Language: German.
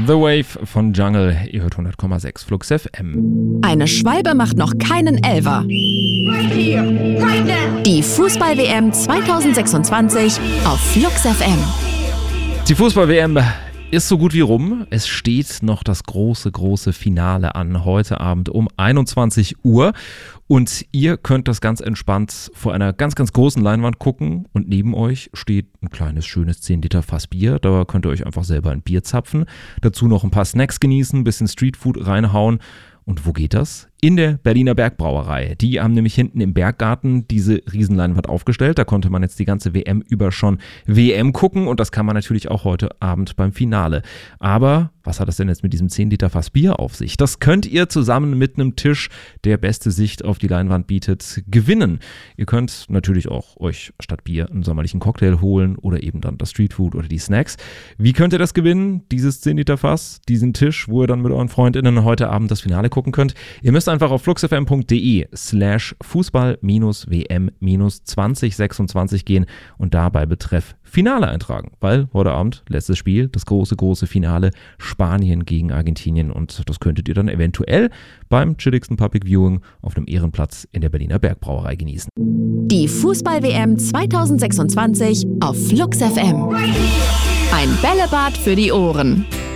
The Wave von Jungle, ihr hört 100,6 Flux FM. Eine Schwalbe macht noch keinen Elfer. Die Fußball-WM 2026 auf Flux FM. Die Fußball-WM ist so gut wie rum. Es steht noch das große Finale an, heute Abend um 21 Uhr. Und ihr könnt das ganz entspannt vor einer ganz großen Leinwand gucken. Und neben euch steht ein kleines, schönes 10 Liter Fass Bier. Da könnt ihr euch einfach selber ein Bier zapfen. Dazu noch ein paar Snacks genießen, ein bisschen Streetfood reinhauen. Und wo geht das? In der Berliner Bergbrauerei. Die haben nämlich hinten im Berggarten diese Riesenleinwand aufgestellt. Da konnte man jetzt die ganze WM über schon WM gucken und das kann man natürlich auch heute Abend beim Finale. Aber was hat das denn jetzt mit diesem 10 Liter Fass Bier auf sich? Das könnt ihr zusammen mit einem Tisch, der beste Sicht auf die Leinwand bietet, gewinnen. Ihr könnt natürlich auch euch statt Bier einen sommerlichen Cocktail holen oder eben dann das Streetfood oder die Snacks. Wie könnt ihr das gewinnen? Dieses 10 Liter Fass, diesen Tisch, wo ihr dann mit euren FreundInnen heute Abend das Finale gucken könnt. Ihr müsst einfach auf fluxfm.de/Fußball-WM-2026 gehen und dabei Betreff Finale eintragen, weil heute Abend letztes Spiel, das große Finale Spanien gegen Argentinien und das könntet ihr dann eventuell beim chilligsten Public Viewing auf einem Ehrenplatz in der Berliner Bergbrauerei genießen. Die Fußball-WM 2026 auf Flux FM. Ein Bällebad für die Ohren.